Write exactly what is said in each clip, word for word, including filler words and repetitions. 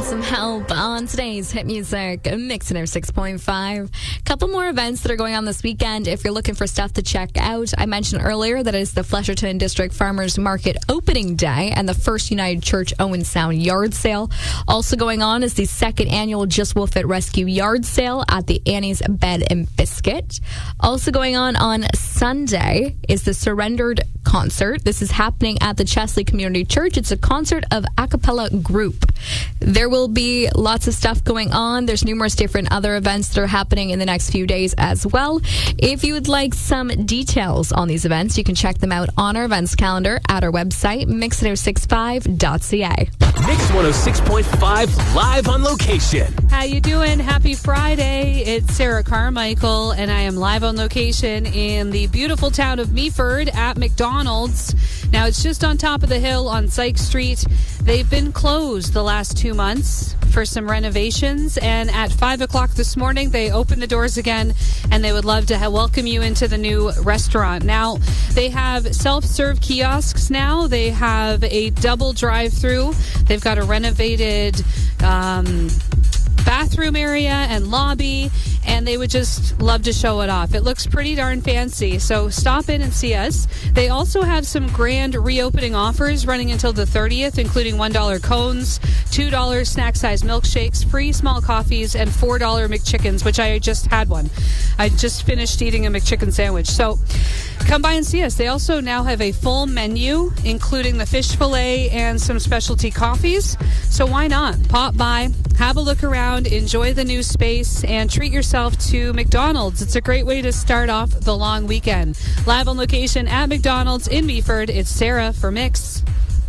Some Help on today's hit music, Mix one oh six point five. Couple more events that are going on this weekend if you're looking for stuff to check out. I mentioned earlier that it's the Flesherton District Farmers Market opening day and the first United Church Owen Sound yard sale. Also going on is the second annual Just Wolf It Rescue yard sale at the Annie's Bed and Biscuit. Also going on on Sunday is the Surrendered concert. This is happening at the Chesley Community Church. It's a concert of a cappella group. There will be lots of stuff going on. There's numerous different other events that are happening in the next few days as well. If you would like some details on these events, you can check them out on our events calendar at our website, mix one oh six five dot c a. Mix one oh six point five live on location. How you doing? Happy Friday. It's Sarah Carmichael, and I am live on location in the beautiful town of Meaford at McDonald's. Now, it's just on top of the hill on Sykes Street. They've been closed the last two months for some renovations, and at five o'clock this morning, they opened the doors again, and they would love to ha- welcome you into the new restaurant. Now, they have self-serve kiosks now. They have a double drive-through. They've got a renovated um, bathroom area and lobby, and they would just love to show it off. It looks pretty darn fancy, so stop in and see us. They also have some grand reopening offers running until the thirtieth, including one dollar cones, two dollar snack-size milkshakes, free small coffees, and four dollar McChickens, which I just had one. I just finished eating a McChicken sandwich. So come by and see us. They also now have a full menu, including the fish fillet and some specialty coffees. So why not? Pop by, have a look around, enjoy the new space, and treat yourself to McDonald's. It's a great way to start off the long weekend. Live on location at McDonald's in Meaford, it's Sarah for Mix.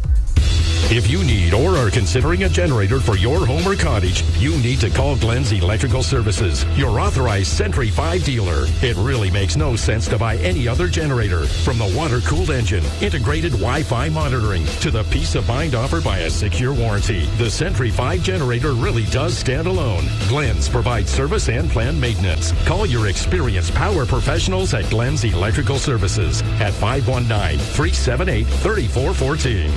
If you need or are considering a generator for your home or cottage, you need to call Glenn's Electrical Services, your authorized Sentry five dealer. It really makes no sense to buy any other generator. From the water-cooled engine, integrated Wi-Fi monitoring, to the peace of mind offered by a six-year warranty, the Sentry five generator really does stand alone. Glenn's provides service and planned maintenance. Call your experienced power professionals at Glenn's Electrical Services at five one nine, three seven eight, three four one four.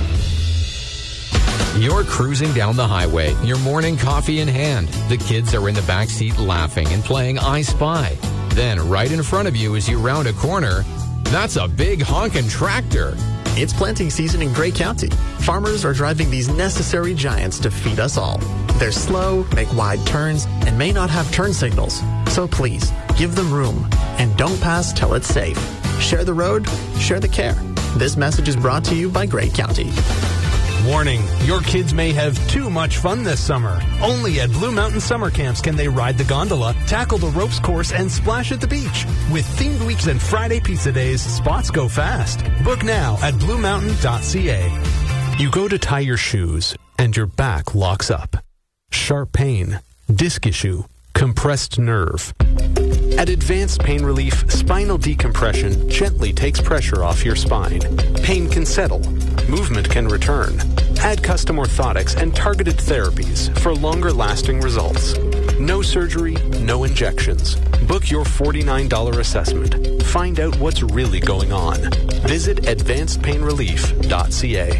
You're cruising down the highway, your morning coffee in hand. The kids are in the backseat laughing and playing I Spy. Then, right in front of you as you round a corner, that's a big honkin' tractor. It's planting season in Grey County. Farmers are driving these necessary giants to feed us all. They're slow, make wide turns, and may not have turn signals. So please, give them room, and don't pass till it's safe. Share the road, share the care. This message is brought to you by Grey County. Warning, your kids may have too much fun this summer. Only at Blue Mountain Summer Camps can they ride the gondola, tackle the ropes course, and splash at the beach. With themed weeks and Friday pizza days, spots go fast. Book now at blue mountain dot c a. You go to tie your shoes, and your back locks up. Sharp pain, disc issue, compressed nerve. At Advanced Pain Relief, spinal decompression gently takes pressure off your spine. Pain can settle. Movement can return. Add custom orthotics and targeted therapies for longer-lasting results. No surgery, no injections. Book your forty-nine dollars assessment. Find out what's really going on. Visit advanced pain relief dot c a.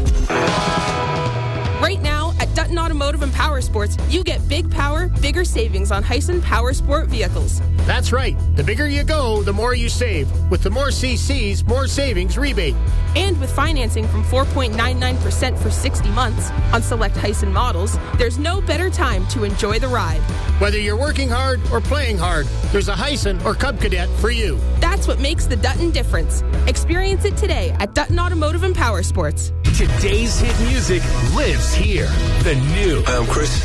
Right now, at Dutton Automotive and Power Sports, you get big power, bigger savings on Hyson Power Sport vehicles. That's right. The bigger you go, the more you save. With the more C Cs, more savings rebate. And with financing from four point nine nine percent for sixty months on select Hyson models, there's no better time to enjoy the ride. Whether you're working hard or playing hard, there's a Hyson or Cub Cadet for you. That's what makes the Dutton difference. Experience it today at Dutton Automotive and Power Sports. Today's hit music lives here. The new. Hi, I'm Chris.